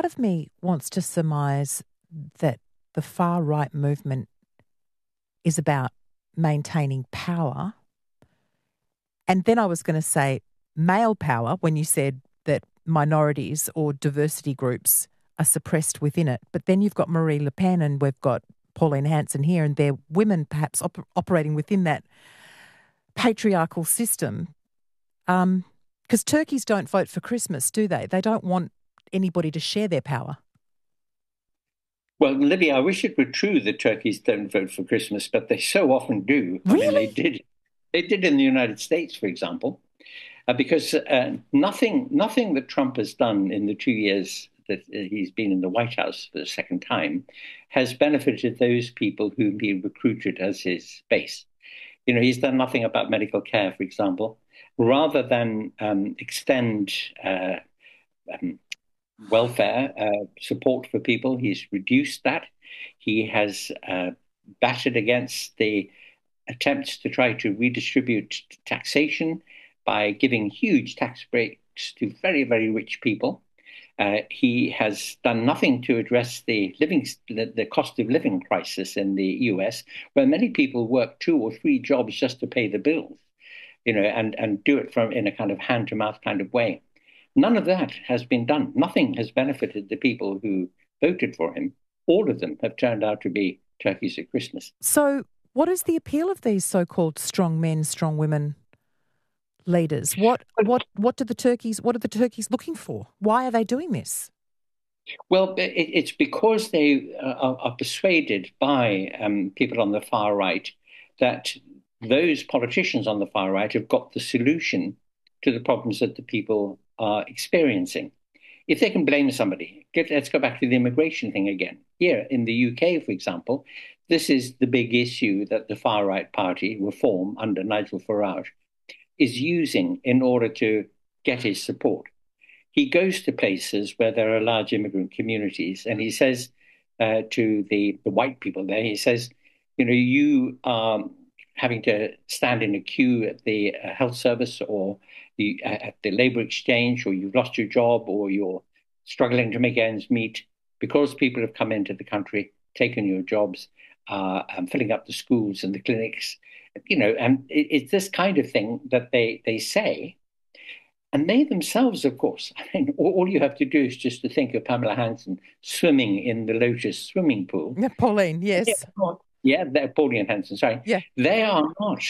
part of me wants to surmise that the far right movement is about maintaining power. And then I was going to say male power when you said that minorities or diversity groups are suppressed within it. But then you've got Marine Le Pen and we've got Pauline Hanson here, and they're women perhaps operating within that patriarchal system. Because turkeys don't vote for Christmas, do they? They don't want anybody to share their power. Well, Libby, I wish it were true that turkeys don't vote for Christmas, but they so often do. Really? I mean, they did. They did in the United States, for example, because nothing that Trump has done in the 2 years that he's been in the White House for the second time has benefited those people whom he recruited as his base. You know, he's done nothing about medical care, for example. Rather than extend welfare support for people, he's reduced that. He has battered against the attempts to try to redistribute taxation by giving huge tax breaks to very, very rich people. He has done nothing to address the cost of living crisis in the US, where many people work 2 or 3 jobs just to pay the bills, you know, and do it in a kind of hand-to-mouth kind of way. None of that has been done. Nothing has benefited the people who voted for him. All of them have turned out to be turkeys at Christmas. So what is the appeal of these so-called strong men, strong women leaders? What are the turkeys looking for? Why are they doing this? Well, it's because they are persuaded by people on the far right that those politicians on the far right have got the solution to the problems that the people are experiencing. If they can blame somebody, let's go back to the immigration thing again. Here in the UK, for example, this is the big issue that the far right party, Reform, under Nigel Farage, is using in order to get his support. He goes to places where there are large immigrant communities, and he says to the white people there, he says, you know, you are having to stand in a queue at the health service or at the labor exchange, or you've lost your job, or you're struggling to make ends meet because people have come into the country, taken your jobs, filling up the schools and the clinics, you know, and it's this kind of thing that they say. And they themselves, of course, I mean, all you have to do is just to think of Pamela Hanson swimming in the Lotus swimming pool. Yeah, Pauline, yes. Yeah, Pauline Hanson, sorry. Yeah. They are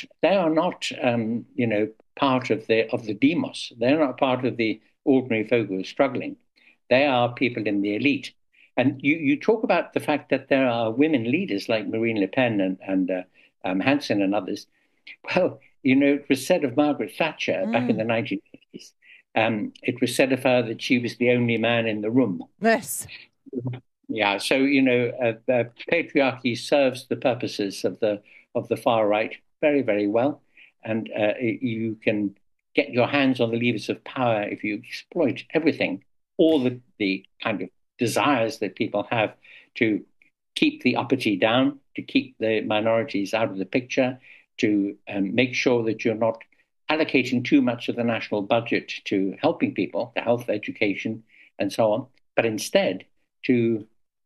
not, you know, part of the demos. They're not part of the ordinary folk who are struggling. They are people in the elite. And you talk about the fact that there are women leaders like Marine Le Pen and Hanson and others. Well, you know, it was said of Margaret Thatcher back in the 1950s. It was said of her that she was the only man in the room. Yes. Yeah. So, you know, the patriarchy serves the purposes of the far right very, very well, and you can get your hands on the levers of power if you exploit everything, all the kind of desires that people have to keep the uppity down, to keep the minorities out of the picture, to make sure that you're not allocating too much of the national budget to helping people, to health, education, and so on, but instead to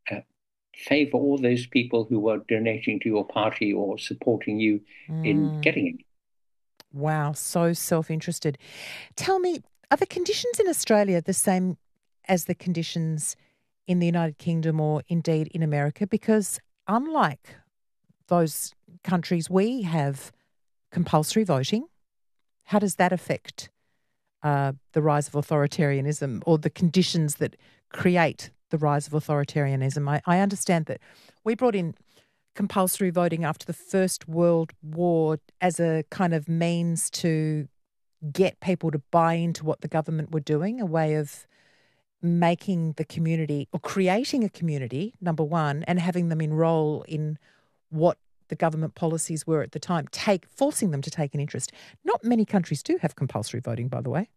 favor all those people who are donating to your party or supporting you in getting it. Wow, so self-interested. Tell me, are the conditions in Australia the same as the conditions in the United Kingdom or indeed in America? Because unlike those countries, we have compulsory voting. How does that affect the rise of authoritarianism or the conditions that create the rise of authoritarianism? I understand that we brought in compulsory voting after the First World War as a kind of means to get people to buy into what the government were doing, a way of making the community or creating a community, number one, and having them enrol in what the government policies were at the time, forcing them to take an interest. Not many countries do have compulsory voting, by the way.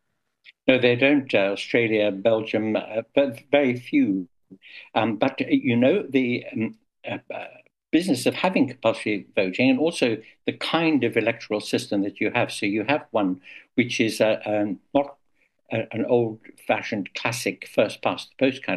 No, they don't. Australia, Belgium, but very few. But, you know, the business of having compulsory voting and also the kind of electoral system that you have. So you have one which is not an old-fashioned classic first-past-the-post kind